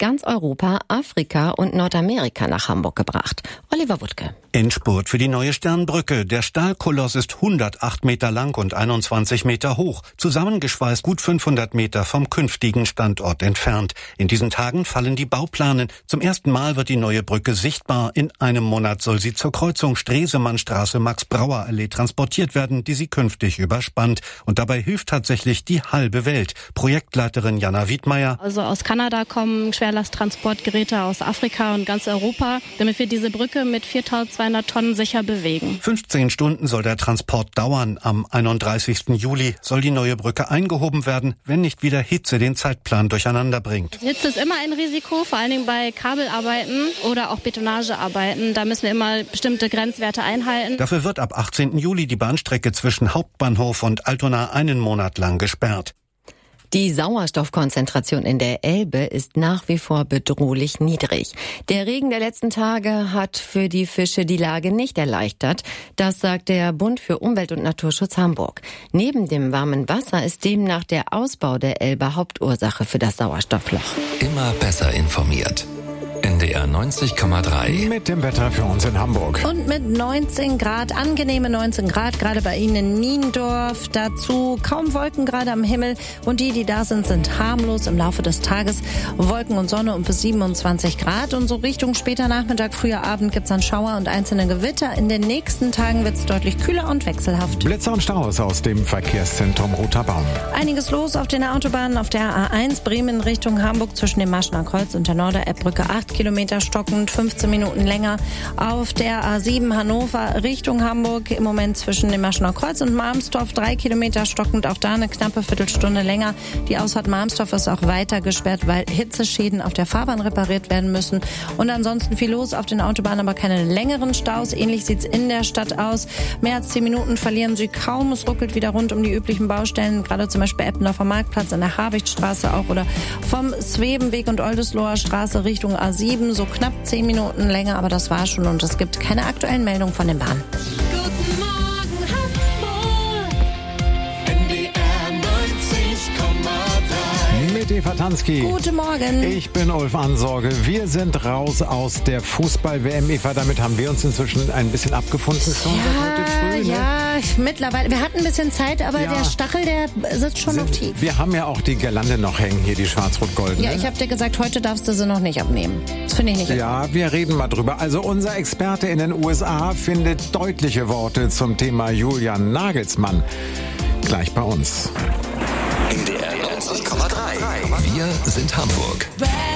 ganz Europa, Afrika und Nordamerika nach Hamburg gebracht. Oliver Wuttke. Endspurt für die neue Sternbrücke. Der Stahlkoloss ist 108 Meter lang und 21 Meter hoch. Zusammengeschweißt gut 500 Meter vom künftigen Standort entfernt. In diesen Tagen fallen die Bauplanen. Zum ersten Mal wird die neue Brücke sichtbar. In einem Monat soll sie zur Kreuzung Stresemannstraße Max-Brauer-Allee transportiert werden, die sie künftig überspannt. Und dabei hilft tatsächlich die halbe Welt. Projektleiterin Jana Wiedmeier. Also aus Kanada kommen Schwerlasttransportgeräte, aus Afrika und ganz Europa, damit wir diese Brücke mit 4.200 Tonnen sicher bewegen. 15 Stunden soll der Transport dauern. Am 31. Juli soll die neue Brücke eingehoben werden, wenn nicht wieder Hitze den Zeitplan durcheinander bringt. Hitze ist immer ein Risiko, vor allen Dingen bei Kabelarbeiten oder auch Betonagearbeiten. Da müssen wir immer bestimmte Grenzwerte einhalten. Dafür wird ab 18. Juli die Bahnstrecke zwischen Hauptbahnhof und Altona einen Monat lang gesperrt. Die Sauerstoffkonzentration in der Elbe ist nach wie vor bedrohlich niedrig. Der Regen der letzten Tage hat für die Fische die Lage nicht erleichtert. Das sagt der Bund für Umwelt und Naturschutz Hamburg. Neben dem warmen Wasser ist demnach der Ausbau der Elbe Hauptursache für das Sauerstoffloch. Immer besser informiert. NDR 90,3. Mit dem Wetter für uns in Hamburg. Und mit 19 Grad, angenehme 19 Grad, gerade bei Ihnen in Niendorf. Dazu kaum Wolken gerade am Himmel. Und die da sind harmlos im Laufe des Tages. Wolken und Sonne und bis 27 Grad. Und so Richtung später Nachmittag, früher Abend gibt es dann Schauer und einzelne Gewitter. In den nächsten Tagen wird es deutlich kühler und wechselhaft. Blitzer und Staus aus dem Verkehrszentrum Roter Baum. Einiges los auf den Autobahnen. Auf der A1 Bremen Richtung Hamburg zwischen dem Maschner Kreuz und der Norder-Epp-Brücke 8 Kilometer stockend, 15 Minuten länger. Auf der A7 Hannover Richtung Hamburg im Moment zwischen dem Maschner Kreuz und Marmstorf 3 Kilometer stockend, auch da eine knappe Viertelstunde länger. Die Ausfahrt Marmstorf ist auch weiter gesperrt, weil Hitzeschäden auf der Fahrbahn repariert werden müssen. Und ansonsten viel los auf den Autobahnen, aber keine längeren Staus. Ähnlich sieht's in der Stadt aus. Mehr als 10 Minuten verlieren Sie kaum. Es ruckelt wieder rund um die üblichen Baustellen, gerade zum Beispiel Eppendorfer Marktplatz an der Habichtstraße auch oder vom Svebenweg und Oldesloher Straße Richtung A7. So knapp 10 Minuten länger, aber das war schon und es gibt keine aktuellen Meldungen von den Bahnen. Guten Morgen, Hamburg. NDR 90,3. Mit Eva Tansky. Guten Morgen. Ich bin Ulf Ansorge. Wir sind raus aus der Fußball-WM. Eva, damit haben wir uns inzwischen ein bisschen abgefunden schon seit heute früh. Ne? Ja, mittlerweile. Wir hatten ein bisschen Zeit, aber der Stachel, der sitzt schon noch tief. Wir haben ja auch die Girlande noch hängen, hier die schwarz-rot-goldene. Ja, ich habe dir gesagt, heute darfst du sie noch nicht abnehmen. Das finde ich nicht. Ja, wir reden mal drüber. Also unser Experte in den USA findet deutliche Worte zum Thema Julian Nagelsmann. Gleich bei uns. NDR 90,3. Wir sind Hamburg.